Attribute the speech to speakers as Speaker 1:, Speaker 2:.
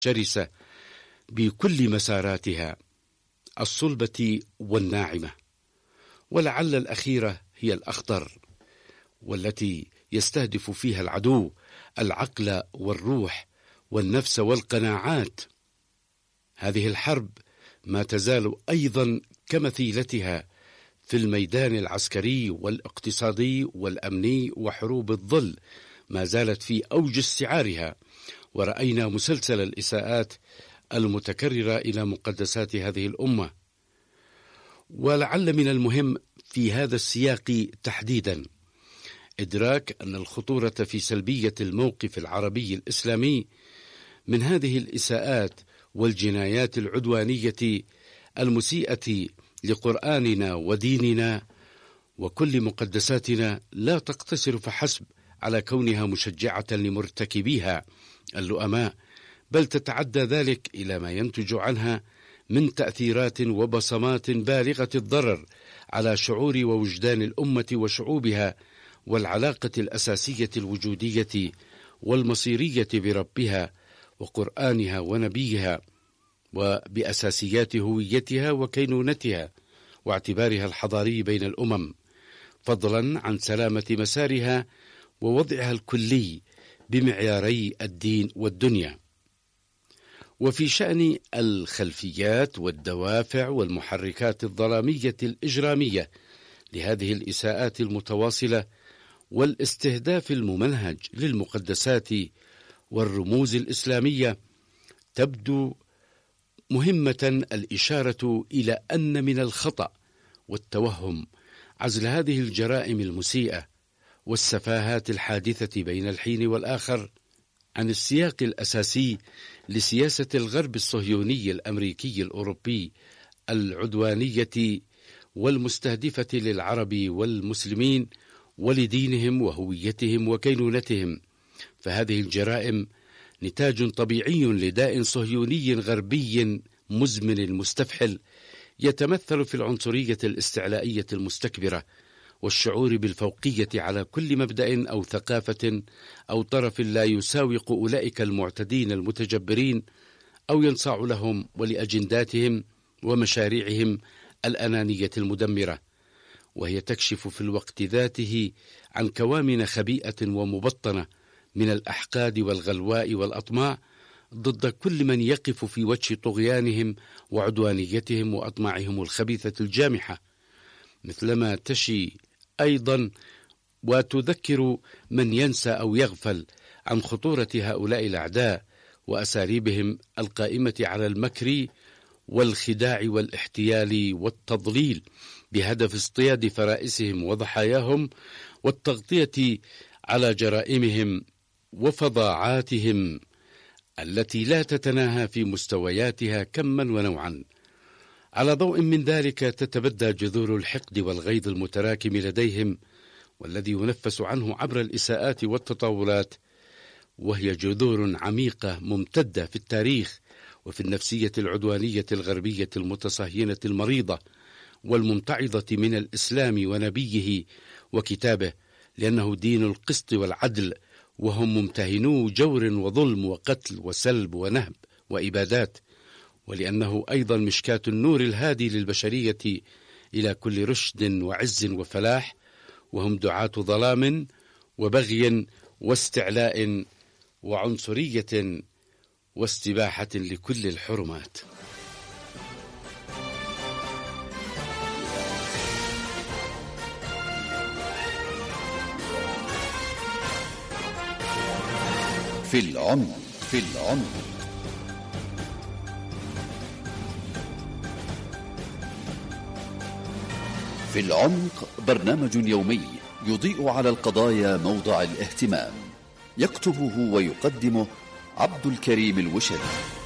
Speaker 1: شرسة بكل مساراتها الصلبة والناعمة، ولعل الأخيرة هي الأخطر، والتي يستهدف فيها العدو العقل والروح والنفس والقناعات. هذه الحرب ما تزال أيضا كمثيلتها في الميدان العسكري والاقتصادي والأمني وحروب الظل ما زالت في أوج استعارها، ورأينا مسلسل الإساءات المتكررة إلى مقدسات هذه الأمة. ولعل من المهم في هذا السياق تحديدا إدراك أن الخطورة في سلبية الموقف العربي الإسلامي من هذه الإساءات والجنايات العدوانية المسيئة لقرآننا وديننا وكل مقدساتنا، لا تقتصر فحسب على كونها مشجعة لمرتكبيها اللؤماء، بل تتعدى ذلك إلى ما ينتج عنها من تأثيرات وبصمات بالغة الضرر على شعور ووجدان الأمة وشعوبها، والعلاقة الأساسية الوجودية والمصيرية بربها وقرآنها ونبيها، وبأساسيات هويتها وكينونتها واعتبارها الحضاري بين الأمم، فضلا عن سلامة مسارها ووضعها الكلي بمعياري الدين والدنيا. وفي شأن الخلفيات والدوافع والمحركات الظلامية الإجرامية لهذه الإساءات المتواصلة والاستهداف الممنهج للمقدسات والرموز الإسلامية، تبدو مهمة الإشارة إلى أن من الخطأ والتوهم عزل هذه الجرائم المسيئة والسفاهات الحادثة بين الحين والآخر عن السياق الأساسي لسياسة الغرب الصهيوني الأمريكي الأوروبي العدوانية والمستهدفة للعرب والمسلمين ولدينهم وهويتهم وكينونتهم. فهذه الجرائم نتاج طبيعي لداء صهيوني غربي مزمن مستفحل، يتمثل في العنصرية الاستعلائية المستكبرة والشعور بالفوقية على كل مبدأ أو ثقافة أو طرف لا يساوق أولئك المعتدين المتجبرين أو ينصاع لهم ولأجنداتهم ومشاريعهم الأنانية المدمرة، وهي تكشف في الوقت ذاته عن كوامن خبيئة ومبطنة من الأحقاد والغلواء والأطماع ضد كل من يقف في وجه طغيانهم وعدوانيتهم وأطماعهم الخبيثة الجامحة، مثلما تشي أيضا وتذكر من ينسى أو يغفل عن خطورة هؤلاء الأعداء وأساليبهم القائمة على المكر والخداع والاحتيال والتضليل بهدف اصطياد فرائسهم وضحاياهم والتغطية على جرائمهم وفظاعاتهم التي لا تتناهى في مستوياتها كما ونوعا. على ضوء من ذلك تتبدى جذور الحقد والغيظ المتراكم لديهم، والذي ينفس عنه عبر الإساءات والتطاولات، وهي جذور عميقة ممتدة في التاريخ وفي النفسية العدوانية الغربية المتصهينة المريضة والممتعضة من الإسلام ونبيه وكتابه، لأنه دين القسط والعدل، وهم ممتهنو جور وظلم وقتل وسلب ونهب وإبادات، ولأنه أيضا مشكاة النور الهادي للبشرية إلى كل رشد وعز وفلاح، وهم دعاة ظلام وبغي واستعلاء وعنصرية واستباحة لكل الحرمات.
Speaker 2: في العمق. في العمق برنامج يومي يضيء على القضايا موضع الاهتمام، يكتبه ويقدمه عبد الكريم الوشري.